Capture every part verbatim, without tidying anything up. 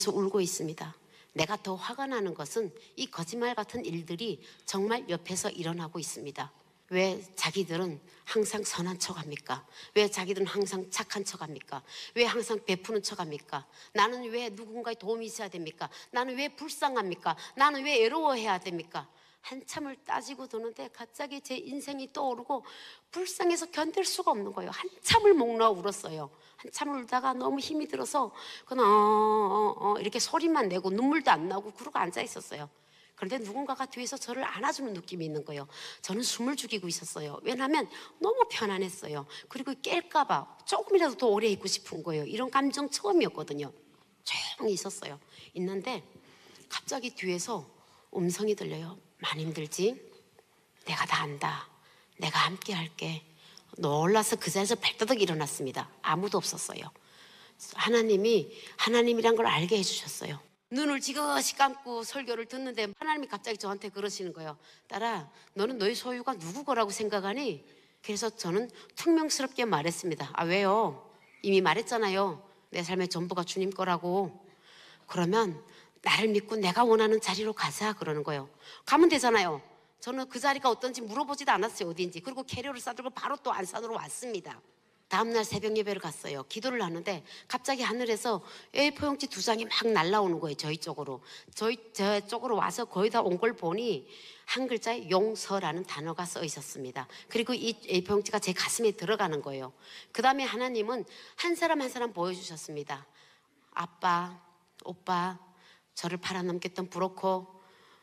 울고 있습니다. 내가 더 화가 나는 것은 이 거짓말 같은 일들이 정말 옆에서 일어나고 있습니다. 왜 자기들은 항상 선한 척합니까? 왜 자기들은 항상 착한 척합니까? 왜 항상 베푸는 척합니까? 나는 왜 누군가의 도움이 있어야 됩니까? 나는 왜 불쌍합니까? 나는 왜 외로워해야 됩니까? 한참을 따지고 도는데 갑자기 제 인생이 떠오르고 불쌍해서 견딜 수가 없는 거예요. 한참을 목 놓아 울었어요. 한참을 울다가 너무 힘이 들어서 그냥 어, 어, 어 이렇게 소리만 내고 눈물도 안 나고 그러고 앉아 있었어요. 그런데 누군가가 뒤에서 저를 안아주는 느낌이 있는 거예요. 저는 숨을 죽이고 있었어요. 왜냐하면 너무 편안했어요. 그리고 깰까 봐 조금이라도 더 오래 있고 싶은 거예요. 이런 감정 처음이었거든요. 조용히 있었어요. 있는데 갑자기 뒤에서 음성이 들려요. 많이 힘들지? 내가 다 안다. 내가 함께 할게. 놀라서 그 자리에서 발더덕 일어났습니다. 아무도 없었어요. 하나님이 하나님이란 걸 알게 해주셨어요. 눈을 지그시 감고 설교를 듣는데 하나님이 갑자기 저한테 그러시는 거예요. 딸아, 너는 너의 소유가 누구 거라고 생각하니? 그래서 저는 퉁명스럽게 말했습니다. 아, 왜요? 이미 말했잖아요. 내 삶의 전부가 주님 거라고. 그러면 나를 믿고 내가 원하는 자리로 가자 그러는 거예요. 가면 되잖아요. 저는 그 자리가 어떤지 물어보지도 않았어요. 어디인지. 그리고 캐리어를 싸들고 바로 또 안산으로 왔습니다. 다음날 새벽 예배를 갔어요. 기도를 하는데 갑자기 하늘에서 에이포 용지 두 장이 막 날아오는 거예요. 저희 쪽으로. 저희 저 쪽으로 와서 거의 다 온 걸 보니 한 글자에 용서라는 단어가 써 있었습니다. 그리고 이 에이포 용지가 제 가슴에 들어가는 거예요. 그 다음에 하나님은 한 사람 한 사람 보여주셨습니다. 아빠, 오빠, 저를 팔아넘겼던 브로커,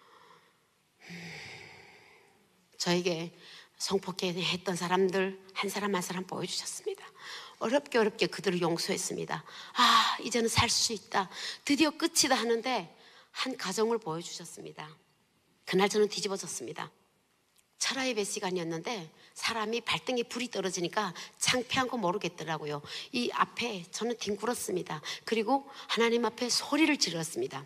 저에게 성폭행했던 사람들 한 사람 한 사람 보여주셨습니다. 어렵게 어렵게 그들을 용서했습니다. 아, 이제는 살 수 있다. 드디어 끝이다 하는데 한 가정을 보여주셨습니다. 그날 저는 뒤집어졌습니다. 철화의 배 시간이었는데 사람이 발등에 불이 떨어지니까 창피한 거 모르겠더라고요. 이 앞에 저는 뒹굴었습니다. 그리고 하나님 앞에 소리를 질렀습니다.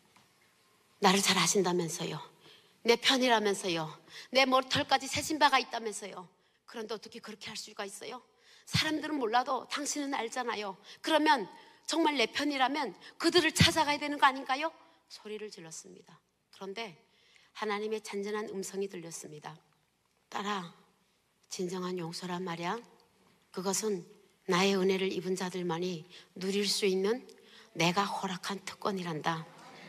나를 잘 아신다면서요. 내 편이라면서요. 내 머리털까지 새신 바가 있다면서요. 그런데 어떻게 그렇게 할 수가 있어요? 사람들은 몰라도 당신은 알잖아요. 그러면 정말 내 편이라면 그들을 찾아가야 되는 거 아닌가요? 소리를 질렀습니다. 그런데 하나님의 잔잔한 음성이 들렸습니다. 딸아, 진정한 용서란 말이야. 그것은 나의 은혜를 입은 자들만이 누릴 수 있는 내가 허락한 특권이란다.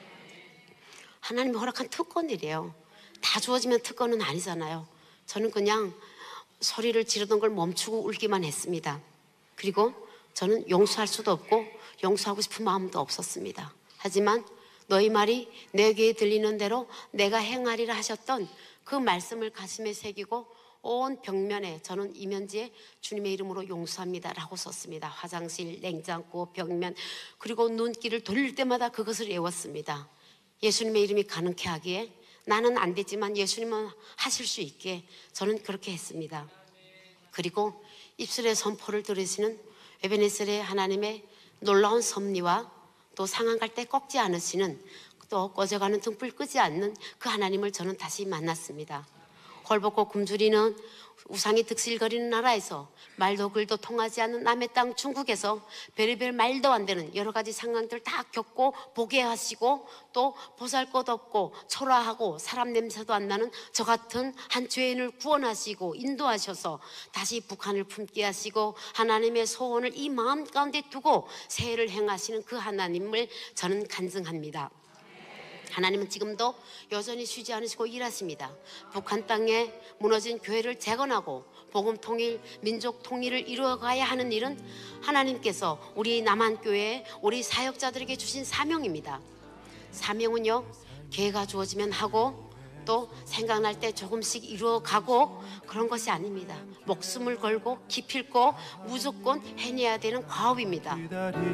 하나님이 허락한 특권이래요. 다 주어지면 특권은 아니잖아요. 저는 그냥 소리를 지르던 걸 멈추고 울기만 했습니다. 그리고 저는 용서할 수도 없고 용서하고 싶은 마음도 없었습니다. 하지만 너희 말이 내 귀에 들리는 대로 내가 행하리라 하셨던 그 말씀을 가슴에 새기고 온 벽면에 저는 이면지에 주님의 이름으로 용서합니다 라고 썼습니다. 화장실, 냉장고, 벽면, 그리고 눈길을 돌릴 때마다 그것을 외웠습니다. 예수님의 이름이 가능케 하기에 나는 안 되지만 예수님은 하실 수 있게 저는 그렇게 했습니다. 그리고 입술에 선포를 들으시는 에베네셀의 하나님의 놀라운 섭리와 또 상한 갈 때 꺾지 않으시는 또 꺼져가는 등불 끄지 않는 그 하나님을 저는 다시 만났습니다. 헐벗고 굶주리는 우상이 득실거리는 나라에서 말도 글도 통하지 않는 남의 땅 중국에서 별의별 말도 안 되는 여러 가지 상황들 다 겪고 보게 하시고 또 보잘것없고 초라하고 사람 냄새도 안 나는 저 같은 한 죄인을 구원하시고 인도하셔서 다시 북한을 품게 하시고 하나님의 소원을 이 마음 가운데 두고 새해를 행하시는 그 하나님을 저는 간증합니다. 하나님은 지금도 여전히 쉬지 않으시고 일하십니다. 북한 땅에 무너진 교회를 재건하고 복음 통일, 민족 통일을 이루어가야 하는 일은 하나님께서 우리 남한교회, 우리 사역자들에게 주신 사명입니다. 사명은요, 기회가 주어지면 하고 또 생각날 때 조금씩 이루어가고 그런 것이 아닙니다. 목숨을 걸고 기필코 무조건 해내야 되는 과업입니다.